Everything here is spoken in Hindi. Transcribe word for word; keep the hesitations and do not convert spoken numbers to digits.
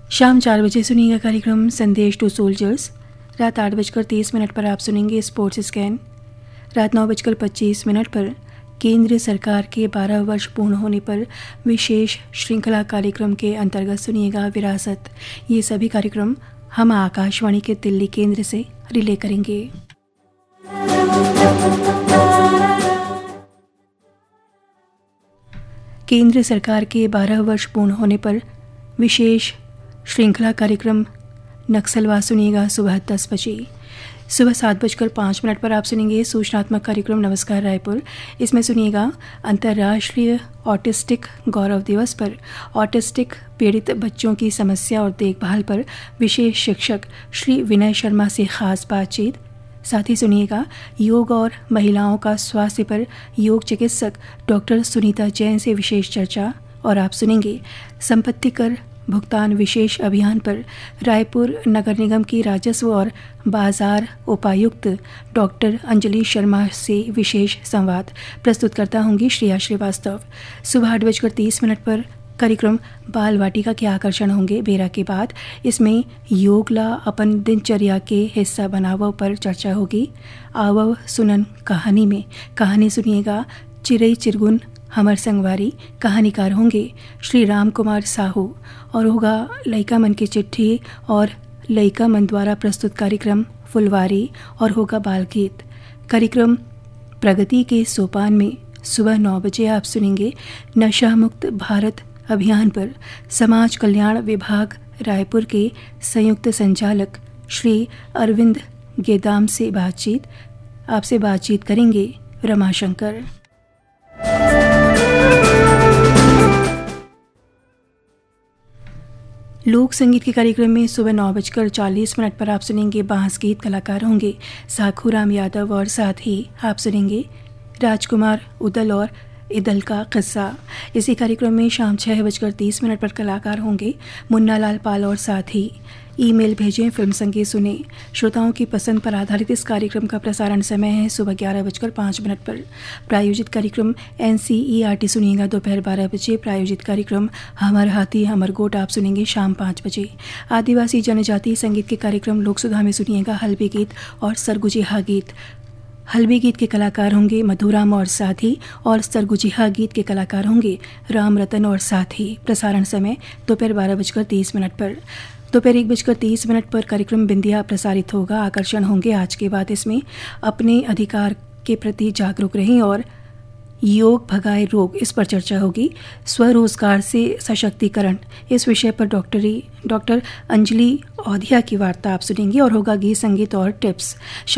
शाम चार बजे सुनिएगा कार्यक्रम संदेश टू सोल्जर्स। रात आठ बजकर तीस मिनट पर आप सुनेंगे स्पोर्ट्स स्कैन। रात नौ बजकर पच्चीस मिनट पर केंद्र सरकार के बारह वर्ष पूर्ण होने पर विशेष श्रृंखला कार्यक्रम के अंतर्गत सुनिएगा विरासत। ये सभी कार्यक्रम हम आकाशवाणी के दिल्ली केंद्र से रिले करेंगे। केंद्र सरकार के बारह वर्ष पूर्ण होने पर विशेष श्रृंखला कार्यक्रम नक्सलवाद सुनिएगा सुबह दस बजे। सुबह सात बजकर पाँच मिनट पर आप सुनेंगे सूचनात्मक कार्यक्रम नमस्कार रायपुर। इसमें सुनिएगा अंतर्राष्ट्रीय ऑटिस्टिक गौरव दिवस पर ऑटिस्टिक पीड़ित बच्चों की समस्या और देखभाल पर विशेष शिक्षक श्री विनय शर्मा से खास बातचीत। साथ ही सुनिएगा योग और महिलाओं का स्वास्थ्य पर योग चिकित्सक डॉक्टर सुनीता जैन से विशेष चर्चा। और आप सुनेंगे संपत्ति कर भुगतान विशेष अभियान पर रायपुर नगर निगम की राजस्व और बाजार उपायुक्त डॉक्टर अंजलि शर्मा से विशेष संवाद। प्रस्तुत करता होंगी श्रेया श्रीवास्तव। सुबह आठ बजकर तीस मिनट पर कार्यक्रम बाल वाटिका के आकर्षण होंगे बेरा के बाद। इसमें योगला अपन दिनचर्या के हिस्सा बनावव पर चर्चा होगी। आवव सुनन कहानी में कहानी सुनिएगा चिरई चिरगुन हमर संगवारी। कहानीकार होंगे श्री राम कुमार साहू और होगा लइका मन की चिट्ठी और लइका मन द्वारा प्रस्तुत कार्यक्रम फुलवारी और होगा बाल गीत। कार्यक्रम प्रगति के सोपान में सुबह नौ बजे आप सुनेंगे नशा मुक्त भारत अभियान पर समाज कल्याण विभाग रायपुर के संयुक्त संचालक श्री अरविंद गेदाम से बातचीत। आपसे बातचीत करेंगे रमाशंकर। लोक संगीत के कार्यक्रम में सुबह नौ बजकर चालीस मिनट पर आप सुनेंगे बांस गीत। कलाकार होंगे साखूराम यादव और साथ ही आप सुनेंगे राजकुमार उदल और इदल का किस्सा। इसी कार्यक्रम में शाम छः बजकर तीस मिनट पर कलाकार होंगे मुन्ना लाल पाल और साथ ही ईमेल भेजें फिल्म संगीत सुने। श्रोताओं की पसंद पर आधारित इस कार्यक्रम का प्रसारण समय है सुबह ग्यारह बजकर पाँच मिनट पर। प्रायोजित कार्यक्रम N C E R T सुनिएगा दोपहर बारह बजे। प्रायोजित कार्यक्रम हमर हाथी हमर गोट आप सुनेंगे शाम पाँच बजे। आदिवासी जनजातीय संगीत के कार्यक्रम लोकसुधा में सुनिएगा हल्बी गीत और सरगुजिहा गीत। हल्बी गीत के कलाकार होंगे मधुराम और साथी और सरगुजिहा गीत के कलाकार होंगे राम रतन और साथी। प्रसारण समय दोपहर बारह बजकर तीस मिनट पर। दोपहर एक बजकर तीस मिनट पर कार्यक्रम बिंदिया प्रसारित होगा। आकर्षण होंगे आज के बाद इसमें अपने अधिकार के प्रति जागरूक रहें और योग भगाए रोग इस पर चर्चा होगी। स्वरोजगार से सशक्तिकरण इस विषय पर डॉक्टरी डॉक्टर अंजलि औधिया की वार्ता आप सुनेंगे और होगा गीत संगीत और टिप्स।